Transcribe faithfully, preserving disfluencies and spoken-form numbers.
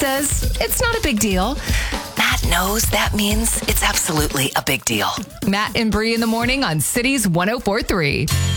says it's not a big deal. Matt knows that means it's absolutely a big deal. Matt and Bree in the morning on Cities one oh four three.